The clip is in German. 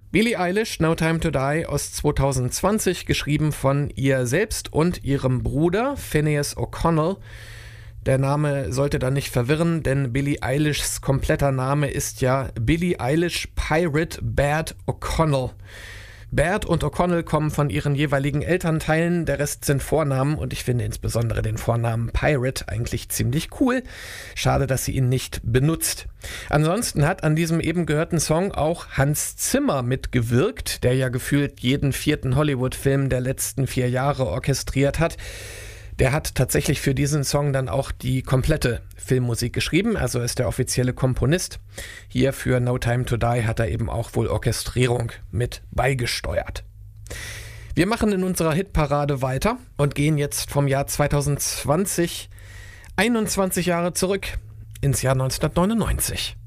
Billie Eilish, No Time to Die aus 2020, geschrieben von ihr selbst und ihrem Bruder Phineas O'Connell. Der Name sollte dann nicht verwirren, denn Billie Eilishs kompletter Name ist ja Billie Eilish Pirate Baird O'Connell. Baird und O'Connell kommen von ihren jeweiligen Elternteilen, der Rest sind Vornamen und ich finde insbesondere den Vornamen Pirate eigentlich ziemlich cool. Schade, dass sie ihn nicht benutzt. Ansonsten hat an diesem eben gehörten Song auch Hans Zimmer mitgewirkt, der ja gefühlt jeden 4. Hollywood-Film der letzten 4 Jahre orchestriert hat. Der hat tatsächlich für diesen Song dann auch die komplette Filmmusik geschrieben, also ist der offizielle Komponist. Hier für No Time to Die hat er eben auch wohl Orchestrierung mit beigesteuert. Wir machen in unserer Hitparade weiter und gehen jetzt vom Jahr 2020 21 Jahre zurück ins Jahr 1999.